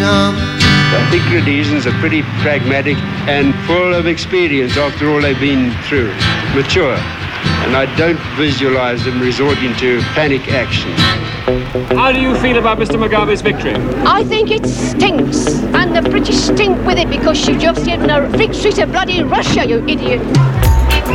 freedom. I think Rhodesians are pretty pragmatic and full of experience after all they've been through, mature. And I don't visualize them resorting to panic action. How do you feel about Mr. Mugabe's victory? I think it stinks, and the British stink with it because you've just given a victory to bloody Russia, you idiot.